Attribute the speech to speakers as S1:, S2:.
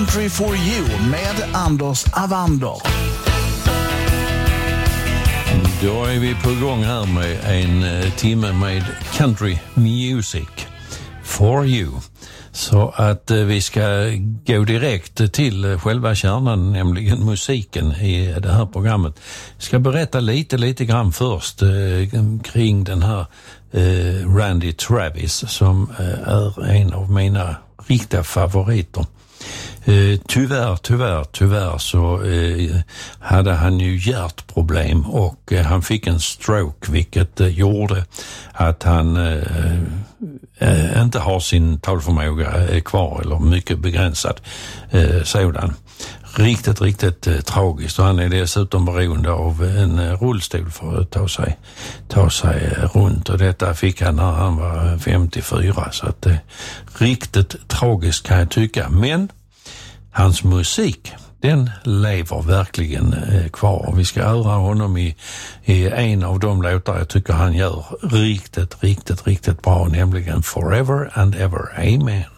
S1: Country for you med Anders Avander.
S2: Då är vi på gång här med en timme med country music for you. Så att vi ska gå direkt till själva kärnan, nämligen musiken i det här programmet. Jag ska berätta lite grann först kring den här Randy Travis som är en av mina riktiga favoriter. Tyvärr så hade han ju hjärtproblem och han fick en stroke, vilket gjorde att han inte har sin talförmåga kvar, eller mycket begränsad sådan. Riktigt tragiskt, och han är dessutom beroende av en rullstol för att ta sig runt, och detta fick han när han var 54, så att riktigt tragiskt kan jag tycka. Men hans musik, den lever verkligen kvar. Vi ska höra honom i en av de låtar jag tycker han gör riktigt bra, nämligen Forever and Ever. Amen.